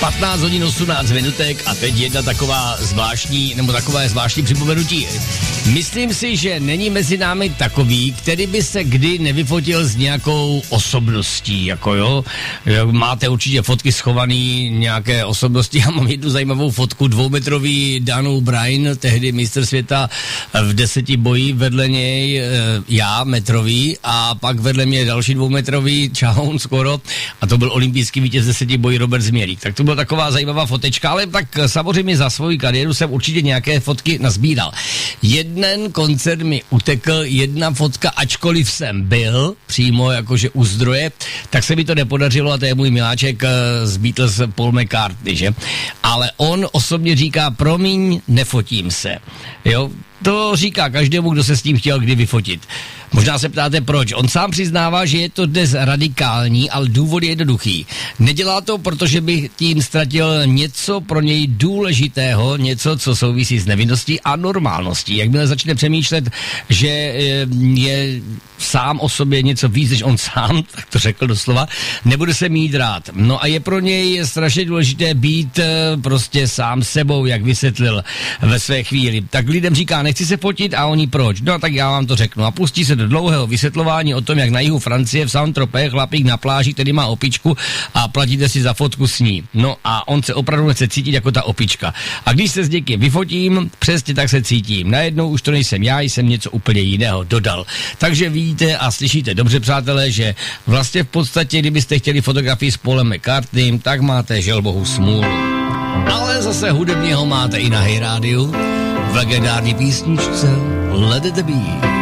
15 hodin 18 minutek a teď jedna taková zvláštní, nebo takové zvláštní připomenutí. Myslím si, že není mezi námi takový, který by se kdy nevyfotil s nějakou osobností, jako jo. Máte určitě fotky schovaný nějaké osobnosti. Já mám jednu zajímavou fotku, 2metrový Dan O'Brien, tehdy mistr světa v 10 boji, vedle něj já, metrový, a pak vedle mě další 2metrový čahoun skoro, a to byl olympijský vítěz 10 boji Robert Změrík. Tak to byla taková zajímavá fotečka, ale tak samozřejmě za svoji kariéru jsem určitě nějaké fotky nazbíral. Jeden koncert mi utekl, jedna fotka, ačkoliv jsem byl přímo jakože u zdroje, tak se mi to nepodařilo, a to je můj miláček z Beatles Paul McCartney, že? Ale on osobně říká, promiň, nefotím se. Jo? To říká každému, kdo se s tím chtěl kdy vyfotit. Možná se ptáte proč. On sám přiznává, že je to dnes radikální, ale důvod je jednoduchý. Nedělá to, protože by tím ztratil něco pro něj důležitého, něco, co souvisí s nevinností a normálností. Jakmile začne přemýšlet, že je sám o sobě něco víc, než on sám, tak to řekl doslova, nebude se mít rád. No a je pro něj strašně důležité být prostě sám sebou, jak vysvětlil ve své chvíli. Tak lidem říká, nechci se fotit, a oni proč? No tak já vám to řeknu. A pustí se do dlouhého vysvětlování o tom, jak na jihu Francie v Saint-Tropez chlapík na pláži, který má opičku, a platíte si za fotku s ní. No a on se opravdu nechce cítit jako ta opička. A když se s někým vyfotím, přesně tak se cítím. Najednou už to nejsem já, jsem něco úplně jiného, dodal. Takže vidíte a slyšíte dobře, přátelé, že vlastně v podstatě, kdybyste chtěli fotografii s Paulem McCartneym, tak máte žel bohu smůlu. Ale zase hudebně ho máte i na Hey Rádiu v legendární písničce Let It Be.